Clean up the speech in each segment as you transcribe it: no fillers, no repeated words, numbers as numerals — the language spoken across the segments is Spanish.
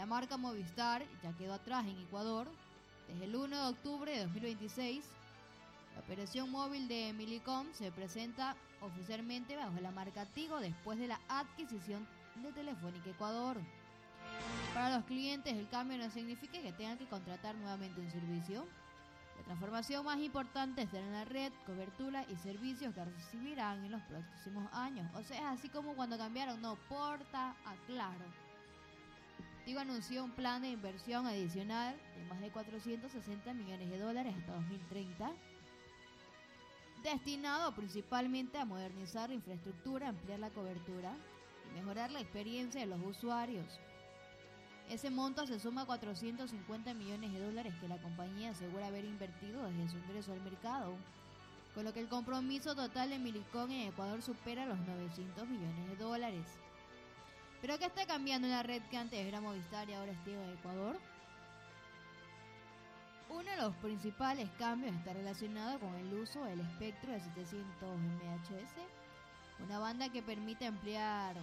La marca Movistar ya quedó atrás en Ecuador. Desde el 1 de octubre de 2026, la operación móvil de Millicom se presenta oficialmente bajo la marca Tigo después de la adquisición de Telefónica Ecuador. Para los clientes, el cambio no significa que tengan que contratar nuevamente un servicio. La transformación más importante estará en la red, cobertura y servicios que recibirán en los próximos años. O sea, es así como cuando cambiaron Porta a Claro. Tigo anunció un plan de inversión adicional de más de 460 millones de dólares hasta 2030, destinado principalmente a modernizar la infraestructura, ampliar la cobertura y mejorar la experiencia de los usuarios. Ese monto se suma a 450 millones de dólares que la compañía asegura haber invertido desde su ingreso al mercado, con lo que el compromiso total de Millicom en Ecuador supera los 900 millones de dólares. ¿Pero qué está cambiando en la red que antes era Movistar y ahora es Tigo de Ecuador? Uno de los principales cambios está relacionado con el uso del espectro de 700 MHz, una banda que permite ampliar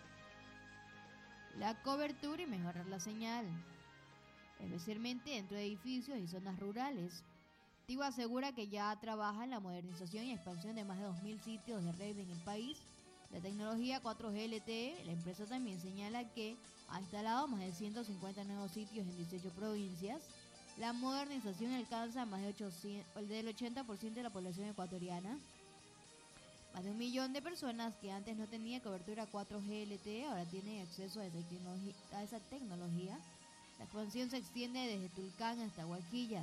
la cobertura y mejorar la señal, especialmente dentro de edificios y zonas rurales. Tigo asegura que ya trabaja en la modernización y expansión de más de 2.000 sitios de red en el país. La tecnología 4G LTE, la empresa también señala que ha instalado más de 150 nuevos sitios en 18 provincias. La modernización alcanza más del 80% de la población ecuatoriana. Más de 1 millón de personas que antes no tenían cobertura 4G LTE ahora tienen acceso a esa tecnología. La expansión se extiende desde Tulcán hasta Huaquillas.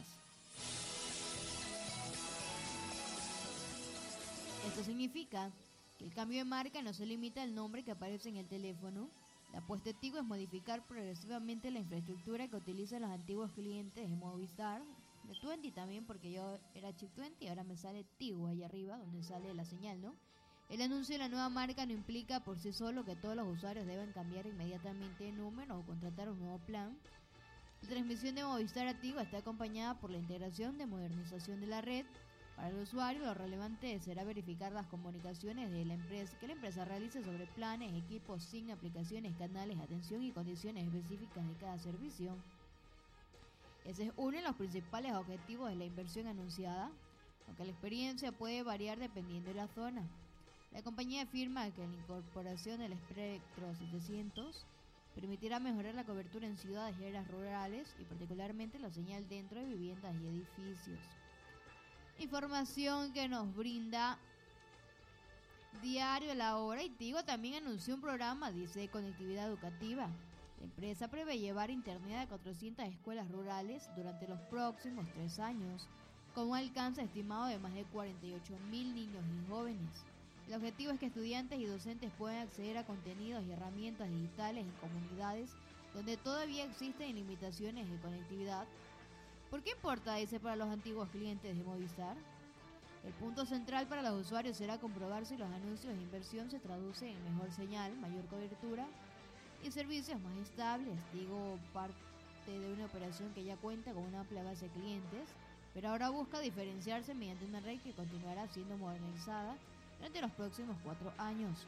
Esto significa que el cambio de marca no se limita al nombre que aparece en el teléfono. La apuesta de Tigo es modificar progresivamente la infraestructura que utilizan los antiguos clientes de Movistar, de Tuenti también, porque yo era Chip Tuenti y ahora me sale Tigo ahí arriba, donde sale la señal, ¿no? El anuncio de la nueva marca no implica por sí solo que todos los usuarios deben cambiar inmediatamente de número o contratar un nuevo plan. La transmisión de Movistar a Tigo está acompañada por la integración de modernización de la red. Para el usuario, lo relevante será verificar las comunicaciones de la empresa que la empresa realice sobre planes, equipos, SIM, aplicaciones, canales, atención y condiciones específicas de cada servicio. Ese es uno de los principales objetivos de la inversión anunciada, aunque la experiencia puede variar dependiendo de la zona. La compañía afirma que la incorporación del espectro 700 permitirá mejorar la cobertura en ciudades y áreas rurales y particularmente la señal dentro de viviendas y edificios. Información que nos brinda Diario La Hora, y Tigo también anunció un programa, dice, de conectividad educativa. La empresa prevé llevar internet a 400 escuelas rurales durante los próximos 3 años, con un alcance estimado de más de 48.000 niños y jóvenes. El objetivo es que estudiantes y docentes puedan acceder a contenidos y herramientas digitales en comunidades donde todavía existen limitaciones de conectividad. ¿Por qué importa ese para los antiguos clientes de Movistar? El punto central para los usuarios será comprobar si los anuncios de inversión se traducen en mejor señal, mayor cobertura y servicios más estables. Digo, parte de una operación que ya cuenta con una amplia base de clientes, pero ahora busca diferenciarse mediante una red que continuará siendo modernizada durante los próximos 4 años.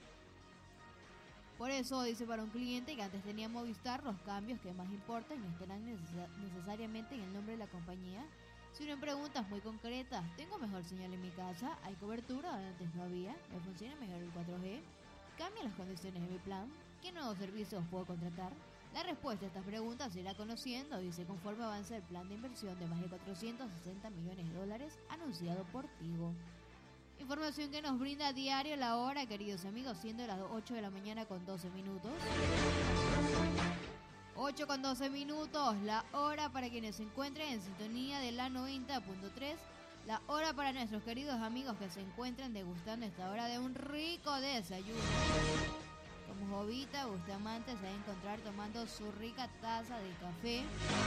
Por eso, dice, para un cliente que antes tenía Movistar, los cambios que más importan no estarán necesariamente en el nombre de la compañía, sino en preguntas muy concretas. ¿Tengo mejor señal en mi casa? ¿Hay cobertura donde antes no había? ¿Me funciona mejor el 4G? ¿Cambian las condiciones de mi plan? ¿Qué nuevos servicios puedo contratar? La respuesta a estas preguntas se irá conociendo, dice, conforme avance el plan de inversión de más de 460 millones de dólares anunciado por Tigo. Información que nos brinda Diario La Hora, queridos amigos, siendo las 8 de la mañana con 12 minutos. 8 con 12 minutos, la hora para quienes se encuentren en sintonía de la 90.3. La hora para nuestros queridos amigos que se encuentran degustando esta hora de un rico desayuno. Como Jovita, Bustamante se va a encontrar tomando su rica taza de café.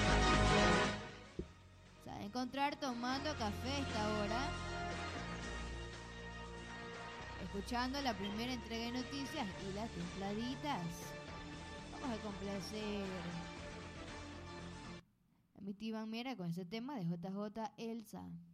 Se va a encontrar tomando café a esta hora, escuchando la primera entrega de noticias y las templaditas. Vamos a complacer a mi tía Iván Mera con ese tema de JJ Elsa.